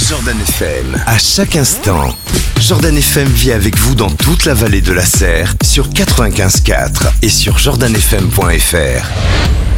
Jordan FM. À chaque instant, Jordan FM vit avec vous dans toute la vallée de la Serre sur 95.4 et sur jordanfm.fr.